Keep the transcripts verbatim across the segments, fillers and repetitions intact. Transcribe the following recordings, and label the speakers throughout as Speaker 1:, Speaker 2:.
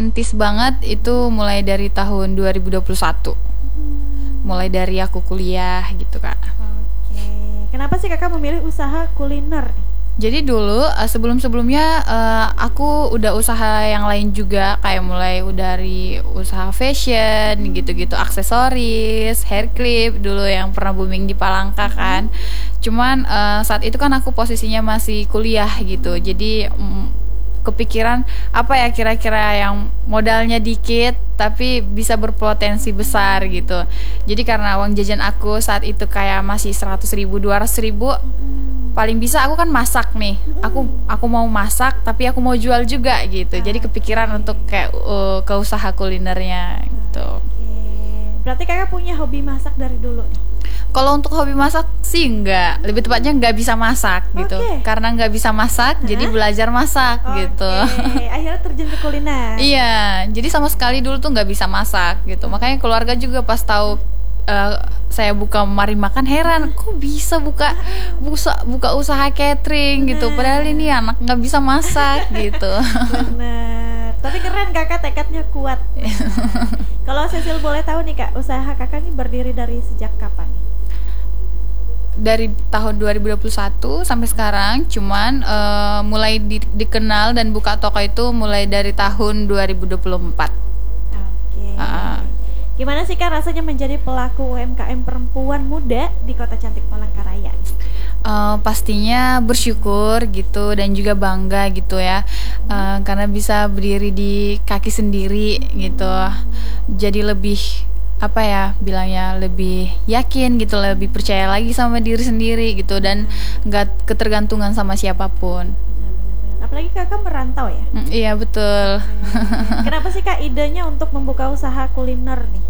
Speaker 1: rintis banget itu mulai dari tahun dua ribu dua puluh satu. Hmm. Mulai dari aku kuliah gitu, Kak.
Speaker 2: Oke. Kenapa sih Kakak memilih usaha kuliner nih?
Speaker 1: Jadi dulu uh, sebelum-sebelumnya uh, aku udah usaha yang lain juga, kayak mulai dari usaha fashion gitu-gitu, aksesoris, hair clip dulu yang pernah booming di Palangka kan. Cuman uh, saat itu kan aku posisinya masih kuliah gitu. Jadi um, kepikiran apa ya kira-kira yang modalnya dikit tapi bisa berpotensi besar gitu. Jadi karena uang jajan aku saat itu kayak masih seratus ribu, dua ratus ribu, paling bisa aku kan masak nih. Aku aku mau masak tapi aku mau jual juga gitu. Jadi kepikiran untuk kayak uh, ke usaha kulinernya gitu.
Speaker 2: Berarti Kakak punya hobi masak dari dulu nih?
Speaker 1: Kalau untuk hobi masak sih enggak, lebih tepatnya nggak bisa masak gitu.
Speaker 2: Okay.
Speaker 1: Karena nggak bisa masak, Hah? jadi belajar masak okay. gitu.
Speaker 2: Akhirnya terjun ke kuliner.
Speaker 1: Iya, jadi sama sekali dulu tuh nggak bisa masak gitu. Makanya keluarga juga pas tahu uh, saya buka Mari Makan heran, kok bisa buka buka, buka usaha catering gitu. Padahal ini anak nggak bisa masak gitu.
Speaker 2: Bener. Tapi keren Kakak, tekadnya kuat. Kalau Cecil boleh tahu nih Kak, usaha Kakak ini berdiri dari sejak kapan nih?
Speaker 1: Dari tahun dua ribu dua puluh satu sampai sekarang, cuman uh, mulai di, dikenal dan buka toko itu mulai dari tahun dua ribu dua puluh empat.
Speaker 2: Oke. Okay.
Speaker 1: Uh,
Speaker 2: Gimana sih Kak rasanya menjadi pelaku U M K M perempuan muda di Kota Cantik Palangkaraya?
Speaker 1: Uh, pastinya bersyukur gitu dan juga bangga gitu ya, uh, karena bisa berdiri di kaki sendiri gitu. Jadi lebih apa ya bilangnya lebih yakin gitu, lebih percaya lagi sama diri sendiri gitu dan nggak ketergantungan sama siapapun.
Speaker 2: Benar-benar. Apalagi Kakak merantau ya?
Speaker 1: Mm, iya betul.
Speaker 2: Kenapa sih Kak idenya untuk membuka usaha kuliner nih?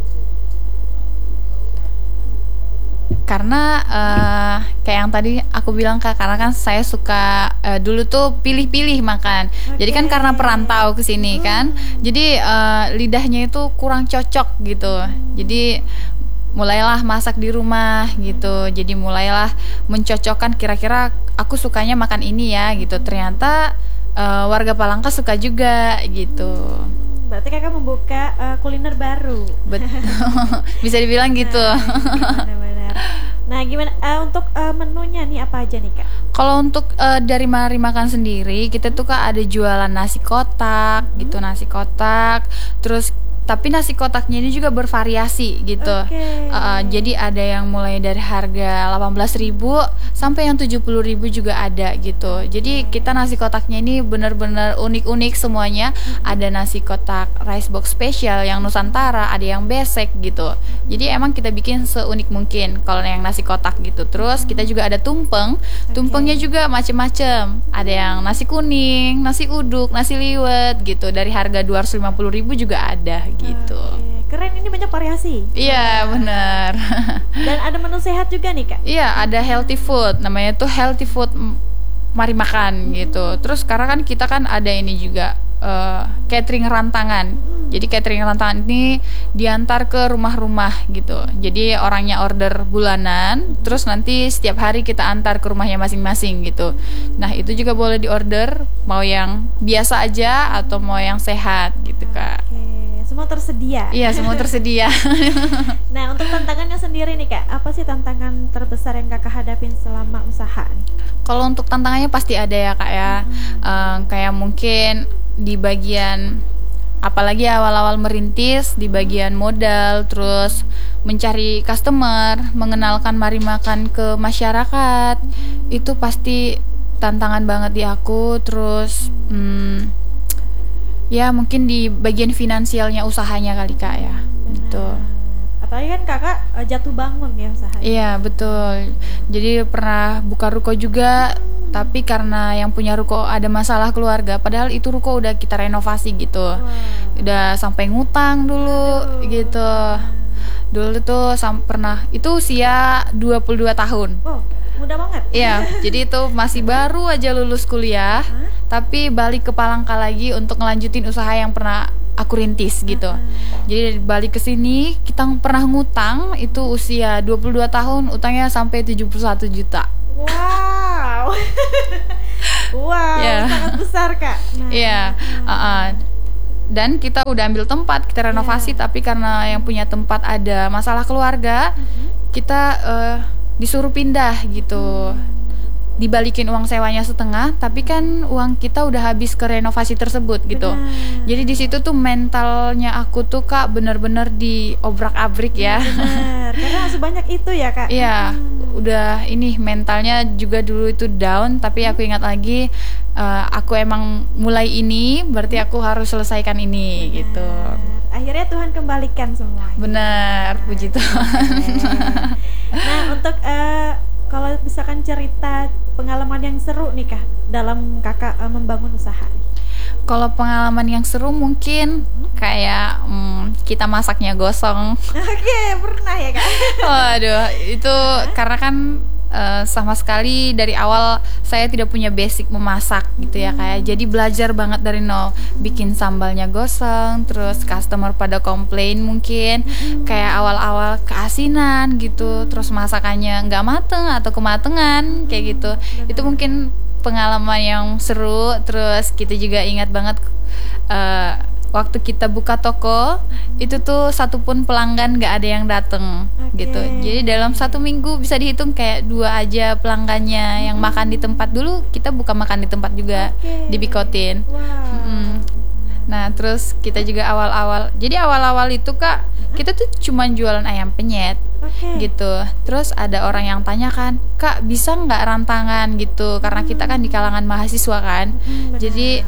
Speaker 1: Karena uh, kayak yang tadi aku bilang Kak, karena kan saya suka uh, dulu tuh pilih-pilih makan. Okay. Jadi kan karena perantau ke sini hmm. kan, jadi uh, lidahnya itu kurang cocok gitu. Hmm. Jadi mulailah masak di rumah gitu. Jadi mulailah mencocokkan kira-kira aku sukanya makan ini ya gitu. Ternyata uh, warga Palangka suka juga gitu.
Speaker 2: Berarti Kakak membuka uh, kuliner baru.
Speaker 1: Betul. Bisa dibilang gitu.
Speaker 2: Nah, benar-benar. Nah, gimana uh, untuk uh, menunya nih apa aja nih Kak?
Speaker 1: Kalau untuk uh, dari Mari Makan sendiri, kita tuh Kak ada jualan nasi kotak hmm. gitu, nasi kotak. Terus tapi nasi kotaknya ini juga bervariasi gitu. Okay. Uh, jadi ada yang mulai dari harga delapan belas ribu sampai yang tujuh puluh ribu juga ada gitu. Jadi kita nasi kotaknya ini benar-benar unik-unik semuanya. Ada nasi kotak rice box spesial yang Nusantara, ada yang besek gitu. Jadi emang kita bikin seunik mungkin kalau yang nasi kotak gitu. Terus kita juga ada tumpeng. Tumpengnya juga macem-macem. Ada yang nasi kuning, nasi uduk, nasi liwet gitu. Dari harga dua ratus lima puluh ribu juga ada gitu.
Speaker 2: Oke, keren, ini banyak variasi.
Speaker 1: Iya, benar.
Speaker 2: Dan ada menu sehat juga nih Kak?
Speaker 1: Iya, ada healthy food, namanya tuh healthy food Mari Makan gitu. Terus karena kan kita kan ada ini juga uh, catering rantangan. Jadi catering rantangan ini diantar ke rumah-rumah gitu. Jadi orangnya order bulanan, terus nanti setiap hari kita antar ke rumahnya masing-masing gitu. Nah itu juga boleh diorder, mau yang biasa aja atau mau yang sehat gitu Kak.
Speaker 2: Oke, semua tersedia.
Speaker 1: Iya, semua tersedia.
Speaker 2: Nah untuk tantangannya sendiri nih Kak, apa sih tantangan terbesar yang Kakak hadapin selama usaha nih?
Speaker 1: Kalau untuk tantangannya pasti ada ya Kak ya. Hmm. uh, Kayak mungkin di bagian apalagi awal-awal merintis, di bagian modal, terus mencari customer, mengenalkan Mari Makan ke masyarakat, itu pasti tantangan banget di aku. Terus hmm, ya mungkin di bagian finansialnya usahanya kali Kak ya. Betul.
Speaker 2: Apalagi kan Kakak uh, jatuh bangun ya usahanya.
Speaker 1: Iya betul. Jadi pernah buka ruko juga, tapi karena yang punya ruko ada masalah keluarga, padahal itu ruko udah kita renovasi gitu. Wow. Udah sampai ngutang dulu. Aduh. Gitu. Dulu tuh sam- pernah itu usia dua puluh dua tahun.
Speaker 2: Wow, muda banget.
Speaker 1: Iya, jadi itu masih baru aja lulus kuliah, huh? Tapi balik ke Palangka lagi untuk ngelanjutin usaha yang pernah aku rintis gitu. Uh-huh. Jadi balik ke sini kita pernah ngutang itu usia dua puluh dua tahun, utangnya sampai tujuh puluh satu juta.
Speaker 2: Wow. Wow, yeah. Sangat besar Kak.
Speaker 1: Iya, nah. uh-uh. dan kita udah ambil tempat, kita renovasi,
Speaker 2: yeah.
Speaker 1: tapi karena yang punya tempat ada masalah keluarga, mm-hmm. kita uh, disuruh pindah gitu. Mm. Dibalikin uang sewanya setengah, tapi kan uang kita udah habis ke renovasi tersebut gitu.
Speaker 2: Benar.
Speaker 1: Jadi di situ tuh mentalnya aku tuh Kak bener-bener diobrak-abrik ya.
Speaker 2: Benar, karena sebanyak itu ya Kak.
Speaker 1: Iya, hmm. udah ini mentalnya juga dulu itu down, tapi aku ingat lagi uh, aku emang mulai ini, berarti aku harus selesaikan ini. Benar. Gitu.
Speaker 2: Akhirnya Tuhan kembalikan semua.
Speaker 1: Benar, nah, puji Tuhan.
Speaker 2: Nah, untuk uh, kalau misalkan cerita pengalaman yang seru nih Kak dalam Kakak uh, membangun usaha.
Speaker 1: Kalau pengalaman yang seru mungkin hmm? kayak hmm, kita masaknya gosong.
Speaker 2: Oke, okay, pernah ya Kak?
Speaker 1: Waduh, itu huh? karena kan uh, sama sekali dari awal saya tidak punya basic memasak gitu ya kayak. Jadi belajar banget dari nol. Bikin sambalnya gosong, terus customer pada komplain mungkin hmm. kayak awal-awal keasinan gitu, terus masakannya nggak mateng atau kematangan kayak gitu. Benar. Itu mungkin pengalaman yang seru. Terus kita juga ingat banget uh, waktu kita buka toko itu tuh satupun pelanggan nggak ada yang dateng. Okay. Gitu. Jadi dalam satu minggu bisa dihitung kayak dua aja pelanggannya yang makan di tempat. Dulu kita buka makan di tempat juga. Okay. Dibikotin. Wow. Mm. Nah terus kita juga awal-awal, jadi awal-awal itu Kak kita tuh cuma jualan ayam penyet. Okay. Gitu. Terus ada orang yang tanya kan, Kak bisa nggak rantangan gitu, karena kita kan di kalangan mahasiswa kan. Hmm, jadi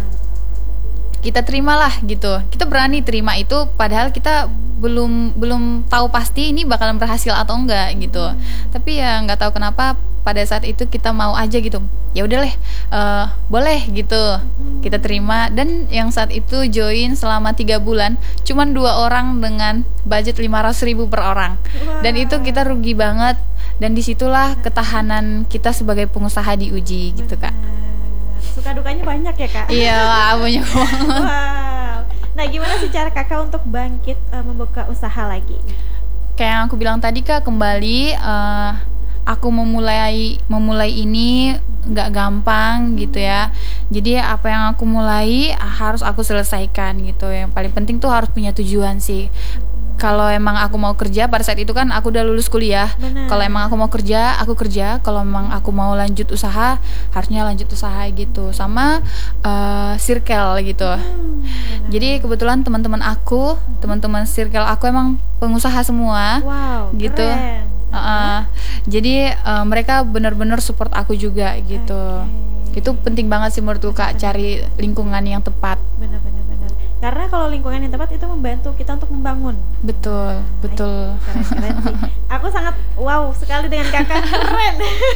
Speaker 1: kita terimalah gitu. Kita berani terima itu, padahal kita belum belum tahu pasti ini bakalan berhasil atau enggak gitu. Hmm. Tapi ya nggak tahu kenapa pada saat itu kita mau aja gitu. Ya udah deh, uh, boleh gitu. Hmm. Kita terima, dan yang saat itu join selama tiga bulan cuman dua orang dengan budget lima ratus ribu per orang. Wow. Dan itu kita rugi banget, dan disitulah ketahanan kita sebagai pengusaha diuji. Benar. Gitu Kak.
Speaker 2: Suka dukanya banyak ya Kak?
Speaker 1: Iya, banyak banget.
Speaker 2: Wow. Nah gimana sih cara Kakak untuk bangkit uh, membuka usaha lagi?
Speaker 1: Kayak yang aku bilang tadi Kak, kembali uh, aku memulai memulai ini nggak gampang gitu ya. Jadi apa yang aku mulai harus aku selesaikan gitu. Yang paling penting tuh harus punya tujuan sih. Kalau emang aku mau kerja, pada saat itu kan aku udah lulus kuliah. Kalau emang aku mau kerja, aku kerja. Kalau emang aku mau lanjut usaha, harusnya lanjut usaha gitu. Sama uh, circle gitu. Hmm, jadi kebetulan teman-teman aku, teman-teman circle aku emang pengusaha semua. Wow, gitu. Keren. Uh-uh. Jadi uh, mereka benar-benar support aku juga gitu. Okay. Itu penting banget sih menurutku Kak, cari lingkungan yang tepat. Benar-benar.
Speaker 2: Karena kalau lingkungan yang tepat itu membantu kita untuk membangun.
Speaker 1: Betul, betul.
Speaker 2: Keren-keren sih. Aku sangat wow sekali dengan Kakak, keren.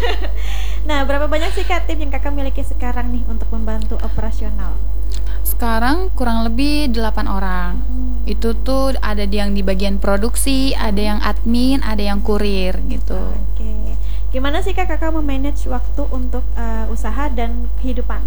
Speaker 2: Nah, berapa banyak sih Kak tim yang Kakak miliki sekarang nih untuk membantu operasional?
Speaker 1: Sekarang kurang lebih delapan orang. Hmm. Itu tuh ada yang di bagian produksi, ada yang admin, ada yang kurir gitu.
Speaker 2: Oke. Okay. Gimana sih Kak Kakak memanage waktu untuk uh, usaha dan kehidupan?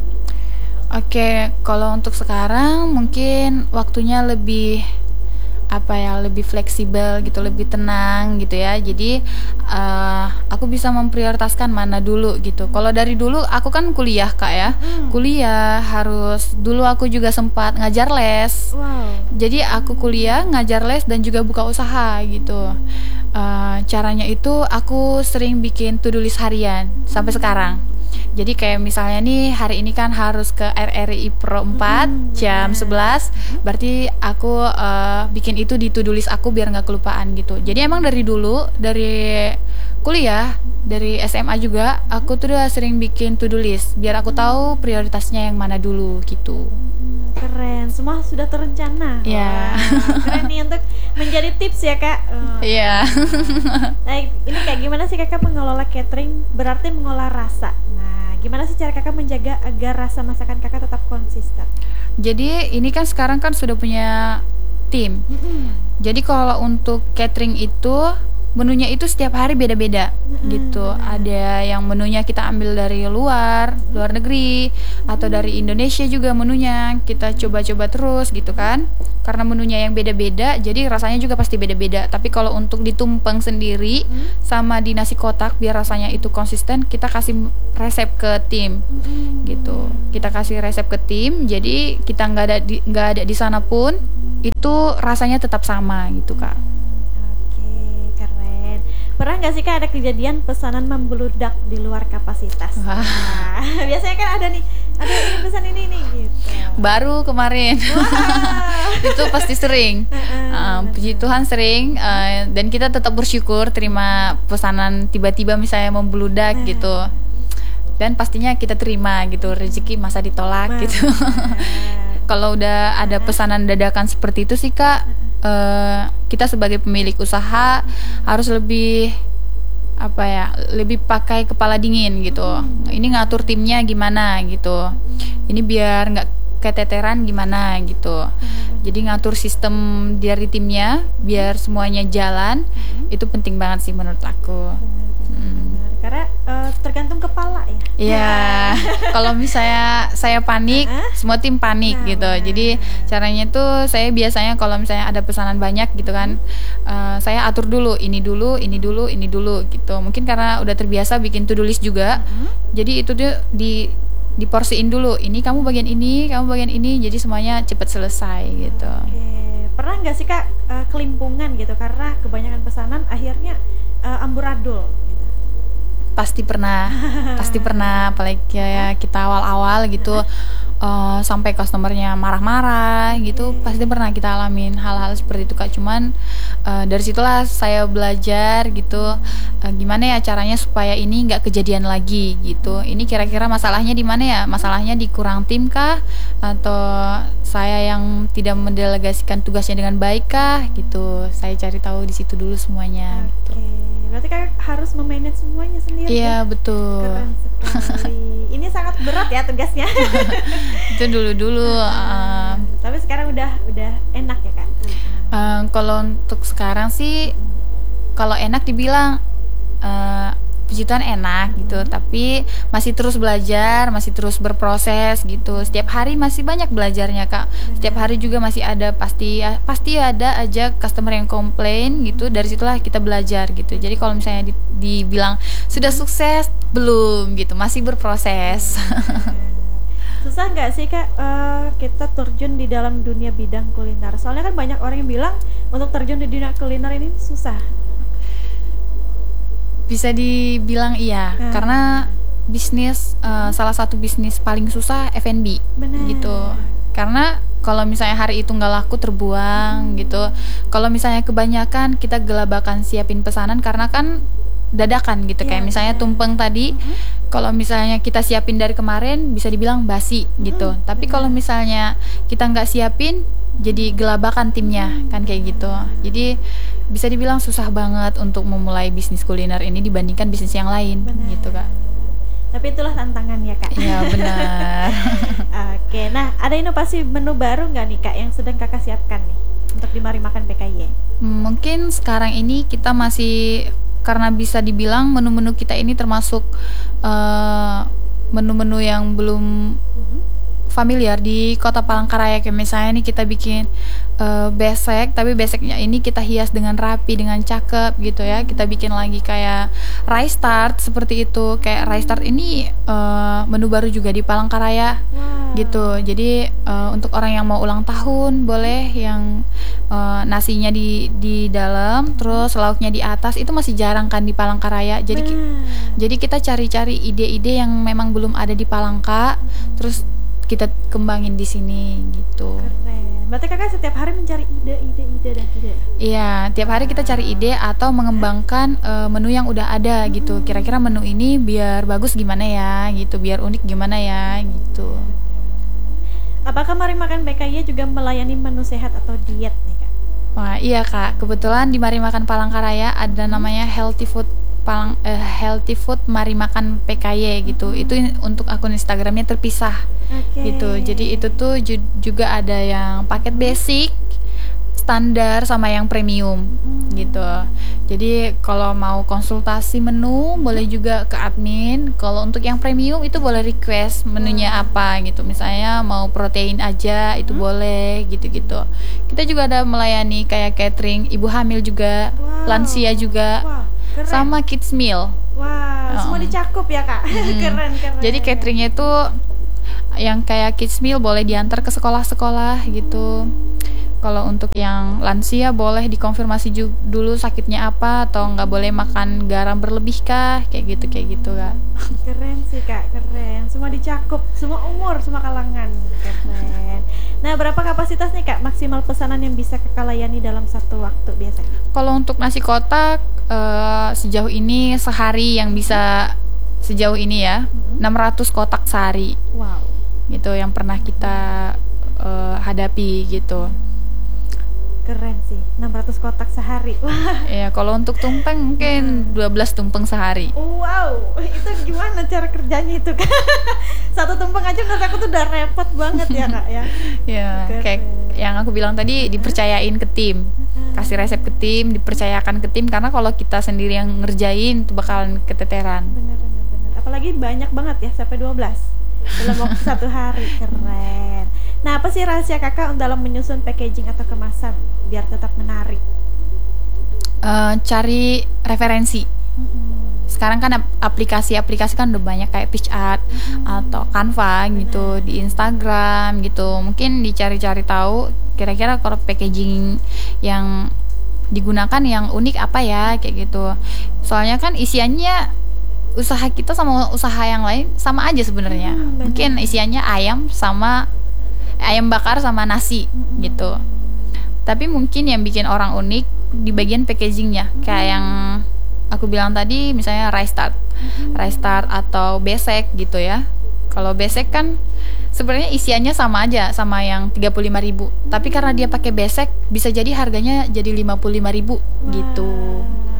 Speaker 1: Oke, kalau untuk sekarang mungkin waktunya lebih apa ya, lebih fleksibel gitu, lebih tenang gitu ya. Jadi uh, aku bisa memprioritaskan mana dulu gitu. Kalau dari dulu aku kan kuliah Kak ya, hmm. kuliah harus dulu aku juga sempat ngajar les. Wow. Jadi aku kuliah, ngajar les dan juga buka usaha gitu. Uh, caranya itu aku sering bikin to-do list harian sampai sekarang. Jadi kayak misalnya nih hari ini kan harus ke R R I Pro empat hmm, jam sebelas, berarti aku uh, bikin itu di to-do list aku biar nggak kelupaan gitu. Jadi emang dari dulu, dari kuliah, dari S M A juga, aku tuh udah sering bikin to-do list biar aku tahu prioritasnya yang mana dulu gitu.
Speaker 2: Keren, semua sudah terencana.
Speaker 1: Iya.
Speaker 2: Wow, keren nih untuk menjadi tips ya Kak.
Speaker 1: Iya.
Speaker 2: Uh. Nah ini Kak, gimana sih Kakak mengelola catering? Berarti mengolah rasa. Nah gimana sih cara Kakak menjaga agar rasa masakan Kakak tetap konsisten?
Speaker 1: Jadi ini kan sekarang kan sudah punya tim. Mm-hmm. Jadi kalau untuk catering itu menunya itu setiap hari beda-beda hmm, gitu. Ada yang menunya kita ambil dari luar, luar negeri, atau dari Indonesia juga menunya kita coba-coba terus gitu kan. Karena menunya yang beda-beda, jadi rasanya juga pasti beda-beda. Tapi kalau untuk di tumpeng sendiri hmm. sama di nasi kotak biar rasanya itu konsisten, kita kasih resep ke tim hmm. gitu. Kita kasih resep ke tim, jadi kita nggak ada di nggak ada di sana pun itu rasanya tetap sama gitu Kak.
Speaker 2: Pernah nggak sih Kak ada kejadian pesanan membludak di luar kapasitas? Wah. Nah, biasanya kan ada nih, ada ini pesan ini nih gitu.
Speaker 1: Baru kemarin. Itu pasti sering. uh, Puji Tuhan sering, uh, dan kita tetap bersyukur terima pesanan tiba-tiba misalnya membludak nah. gitu. Dan pastinya kita terima gitu, rezeki masa ditolak nah. gitu. Kalau udah ada pesanan dadakan seperti itu sih Kak, Uh, kita sebagai pemilik usaha harus lebih apa ya, lebih pakai kepala dingin gitu. Ini ngatur timnya gimana gitu. Ini biar nggak keteteran gimana gitu. Jadi ngatur sistem dari timnya biar semuanya jalan, itu penting banget sih menurut aku. Hmm.
Speaker 2: Karena uh, tergantung kepala ya.
Speaker 1: Iya. Kalau misalnya saya panik, uh-huh. semua tim panik nah, gitu. Bener. Jadi caranya tuh saya biasanya kalau misalnya ada pesanan banyak gitu kan, uh, saya atur dulu ini dulu, ini dulu, ini dulu gitu. Mungkin karena udah terbiasa bikin to do list juga. Uh-huh. Jadi itu tuh di diporsiin dulu. Ini kamu bagian ini, kamu bagian ini. Jadi semuanya cepat selesai gitu.
Speaker 2: Oke. Pernah nggak sih Kak uh, kelimpungan gitu karena kebanyakan pesanan akhirnya uh, amburadul?
Speaker 1: Pasti pernah, pasti pernah, apalagi ya kita awal-awal gitu, uh, sampai customernya marah-marah gitu, pasti pernah kita alamin hal-hal seperti itu Kak. Cuman uh, dari situlah saya belajar gitu, uh, gimana ya caranya supaya ini nggak kejadian lagi gitu. Ini kira-kira masalahnya di mana ya? Masalahnya di kurang tim kah? Atau saya yang tidak mendelegasikan tugasnya dengan baik kah? Gitu. Saya cari tahu di situ dulu semuanya. Gitu.
Speaker 2: Berarti Kak harus memanage semuanya sendiri.
Speaker 1: Iya, ya? Betul.
Speaker 2: Keren sekali. Ini sangat berat ya tugasnya.
Speaker 1: Itu dulu-dulu. Uh,
Speaker 2: Tapi sekarang udah udah enak ya Kak?
Speaker 1: Uh, kalau untuk sekarang sih, kalau enak dibilang uh, puji Tuhan enak gitu, hmm. tapi masih terus belajar, masih terus berproses gitu. Setiap hari masih banyak belajarnya Kak. Hmm. Setiap hari juga masih ada pasti pasti ada aja customer yang komplain gitu. Dari situlah kita belajar gitu. Jadi kalau misalnya di, dibilang sudah sukses belum gitu, masih berproses.
Speaker 2: Susah nggak sih Kak uh, kita terjun di dalam dunia bidang kuliner? Soalnya kan banyak orang yang bilang untuk terjun di dunia kuliner ini susah.
Speaker 1: Bisa dibilang iya, hmm. karena bisnis uh, salah satu bisnis paling susah F and B. Bener. Gitu. Karena kalau misalnya hari itu nggak laku terbuang hmm. gitu. Kalau misalnya kebanyakan kita gelabakan siapin pesanan karena kan dadakan gitu, ya, kayak misalnya tumpeng tadi. Hmm. Kalau misalnya kita siapin dari kemarin bisa dibilang basi gitu. Hmm. Tapi kalau misalnya kita nggak siapin jadi gelabakan timnya hmm. kan kayak gitu. Jadi bisa dibilang susah banget untuk memulai bisnis kuliner ini dibandingkan bisnis yang lain. Benar. Gitu Kak.
Speaker 2: Tapi itulah tantangan ya Kak.
Speaker 1: Iya benar.
Speaker 2: Oke, nah ada inovasi menu baru nggak nih Kak yang sedang Kakak siapkan nih untuk di Mari Makan P K Y?
Speaker 1: Mungkin sekarang ini kita masih, karena bisa dibilang menu-menu kita ini termasuk uh, menu-menu yang belum familiar di Kota Palangkaraya. Kayak misalnya nih kita bikin uh, besek, tapi beseknya ini kita hias dengan rapi, dengan cakep gitu ya. Kita bikin lagi kayak rice tart seperti itu. Kayak rice tart ini uh, menu baru juga di Palangkaraya. Wow. Gitu. Jadi uh, untuk orang yang mau ulang tahun boleh, yang uh, nasinya di di dalam, terus lauknya di atas, itu masih jarang kan di Palangkaraya. Jadi ki- jadi kita cari-cari ide-ide yang memang belum ada di Palangka, terus kita kembangin di sini gitu.
Speaker 2: Keren. Berarti Kakak setiap hari mencari ide, ide, ide dan ide.
Speaker 1: Iya, tiap hari kita cari ide atau mengembangkan uh, menu yang udah ada hmm. gitu. Kira-kira menu ini biar bagus gimana ya gitu, biar unik gimana ya gitu.
Speaker 2: Apakah Mari Makan P K Y juga melayani menu sehat atau diet nih Kak?
Speaker 1: Wah, iya Kak. Kebetulan di Mari Makan Palangkaraya ada namanya Healthy Food Palang uh, Healthy Food Mari Makan P K Y gitu. Hmm. Itu untuk akun Instagramnya terpisah. Okay. Gitu. Jadi itu tuh ju- juga ada yang paket basic, standar sama yang premium hmm. gitu. Jadi kalau mau konsultasi menu boleh juga ke admin. Kalau untuk yang premium itu boleh request menunya apa gitu. Misalnya mau protein aja itu boleh gitu-gitu. Kita juga ada melayani kayak catering ibu hamil juga,
Speaker 2: Wow.
Speaker 1: lansia juga,
Speaker 2: Wow, keren.
Speaker 1: sama kids meal.
Speaker 2: Wow, semua
Speaker 1: Um.
Speaker 2: dicakup ya kak.
Speaker 1: Hmm.
Speaker 2: Keren keren.
Speaker 1: Jadi cateringnya itu yang kayak kids meal boleh diantar ke sekolah-sekolah gitu. Kalau untuk yang lansia boleh dikonfirmasi ju- dulu sakitnya apa atau nggak boleh makan garam berlebih kah, kayak gitu kayak gitu kak.
Speaker 2: Keren sih kak, keren. Semua dicakup, semua umur, semua kalangan. Keren. Nah, berapa kapasitas nih kak maksimal pesanan yang bisa kakak layani dalam satu waktu biasanya?
Speaker 1: Kalau untuk nasi kotak eh, sejauh ini sehari yang bisa sejauh ini ya enam ratus kotak sehari
Speaker 2: Wow.
Speaker 1: gitu yang pernah kita eh, hadapi gitu.
Speaker 2: Keren sih, enam ratus kotak sehari. Wah.
Speaker 1: Ya kalau untuk tumpeng mungkin dua belas tumpeng sehari.
Speaker 2: Wow, itu gimana cara kerjanya itu kak? Satu tumpeng aja menurut aku tuh udah repot banget ya kak ya.
Speaker 1: Ya,
Speaker 2: Keren.
Speaker 1: kayak yang aku bilang tadi dipercayain ke tim, kasih resep ke tim, dipercayakan ke tim karena kalau kita sendiri yang ngerjain itu bakalan keteteran.
Speaker 2: Bener bener bener. Apalagi banyak banget ya sampai dua belas dalam waktu satu hari. Keren. Nah, apa sih rahasia kakak dalam menyusun packaging atau kemasan biar tetap menarik?
Speaker 1: Eh, cari referensi. Sekarang kan ap- aplikasi-aplikasi kan udah banyak kayak PitchArt atau Canva gitu di Instagram gitu. Mungkin dicari-cari tahu kira-kira kalau packaging yang digunakan yang unik apa ya kayak gitu. Soalnya kan isiannya usaha kita sama usaha yang lain sama aja sebenarnya.
Speaker 2: Hmm, benar.
Speaker 1: Mungkin isiannya ayam sama ayam bakar sama nasi gitu. Tapi mungkin yang bikin orang unik di bagian packagingnya, kayak yang aku bilang tadi, misalnya rice tart, rice tart atau besek gitu ya. Kalau besek kan sebenarnya isiannya sama aja sama yang tiga puluh lima ribu, tapi karena dia pakai besek bisa jadi harganya jadi lima puluh lima ribu gitu.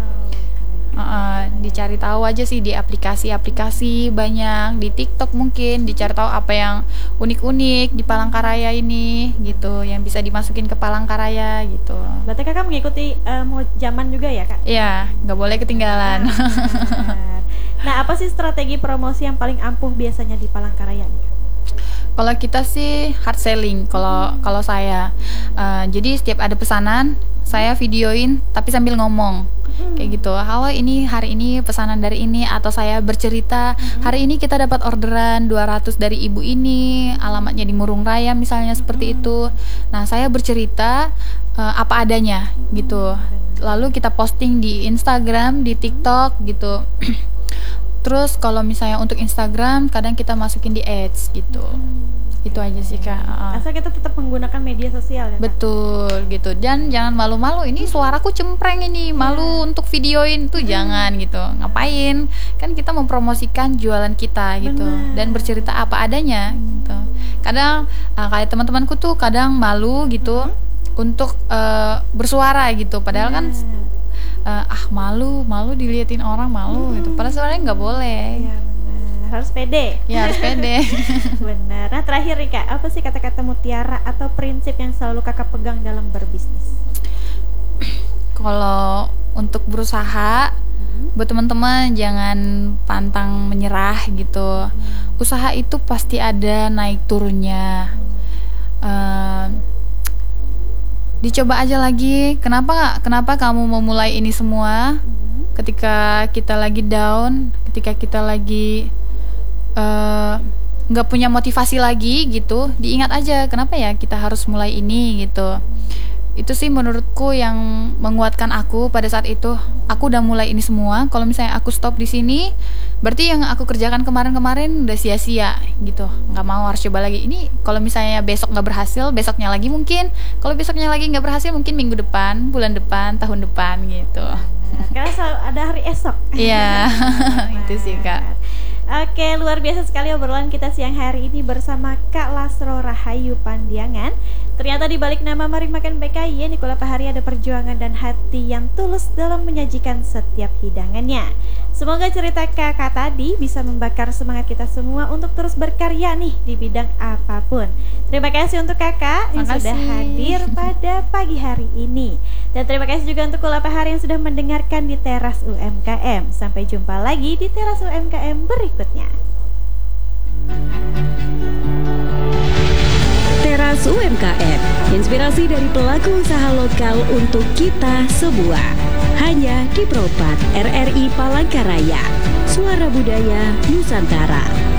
Speaker 1: Uh, dicari tahu aja sih di aplikasi-aplikasi banyak, di TikTok mungkin dicari tahu apa yang unik-unik di Palangkaraya ini gitu, yang bisa dimasukin ke Palangkaraya gitu.
Speaker 2: Berarti kakak mengikuti uh, mau zaman juga ya kak?
Speaker 1: Iya, nggak boleh ketinggalan.
Speaker 2: Benar. Nah, apa sih strategi promosi yang paling ampuh biasanya di Palangkaraya nih kak?
Speaker 1: Kalau kita sih hard selling. Kalau kalau saya, uh, jadi setiap ada pesanan saya videoin tapi sambil ngomong. Kayak gitu, halo ini hari ini pesanan dari ini, atau saya bercerita hari ini kita dapat orderan dua ratus dari ibu ini, alamatnya di Murung Raya misalnya seperti itu. Nah saya bercerita uh, apa adanya gitu, lalu kita posting di Instagram, di TikTok gitu. Terus kalau misalnya untuk Instagram kadang kita masukin di ads gitu. Itu aja sih kak. Uh-uh.
Speaker 2: Asal kita tetap menggunakan media sosial ya kak?
Speaker 1: Betul gitu, dan jangan malu-malu, ini suaraku cempreng ini, malu untuk videoin tuh jangan gitu, ngapain, kan kita mempromosikan jualan kita gitu.
Speaker 2: Benar.
Speaker 1: Dan bercerita apa adanya gitu. Kadang uh, kayak teman-temanku tuh kadang malu gitu untuk uh, bersuara gitu, padahal kan uh, ah malu malu diliatin orang, malu gitu, padahal sebenarnya nggak boleh.
Speaker 2: Iya benar, harus pede.
Speaker 1: Ya harus pede.
Speaker 2: Benar. Nah terakhir nih kak, apa sih kata-kata mutiara atau prinsip yang selalu kakak pegang dalam berbisnis?
Speaker 1: Kalau untuk berusaha, buat teman-teman jangan pantang menyerah gitu. Usaha itu pasti ada naik turunnya. Uh, dicoba aja lagi. Kenapa kenapa kamu memulai ini semua? Ketika kita lagi down, ketika kita lagi nggak uh, punya motivasi lagi gitu, diingat aja kenapa ya kita harus mulai ini gitu. Itu sih menurutku yang menguatkan aku pada saat itu. Aku udah mulai ini semua, kalau misalnya aku stop di sini berarti yang aku kerjakan kemarin-kemarin udah sia-sia gitu. Nggak mau, harus coba lagi. Ini kalau misalnya besok nggak berhasil, besoknya lagi mungkin. Kalau besoknya lagi nggak berhasil, mungkin minggu depan, bulan depan, tahun depan gitu.
Speaker 2: Nah, karena selalu ada hari esok.
Speaker 1: Iya. Itu sih kak.
Speaker 2: Oke, luar biasa sekali obrolan kita siang hari ini bersama Kak Lasro Rahayu Pandiangan. Ternyata di balik nama Mari Makan B K Y, Nicola Pahari ada perjuangan dan hati yang tulus dalam menyajikan setiap hidangannya. Semoga cerita kakak tadi bisa membakar semangat kita semua untuk terus berkarya nih di bidang apapun. Terima kasih untuk kakak yang
Speaker 1: Makasih.
Speaker 2: sudah hadir pada pagi hari ini. Dan terima kasih juga untuk Kula Pahari yang sudah mendengarkan di Teras U M K M. Sampai jumpa lagi di Teras U M K M berikutnya.
Speaker 3: Teras U M K M, inspirasi dari pelaku usaha lokal untuk kita semua. Hanya di Propat R R I Palangkaraya, Suara Budaya Nusantara.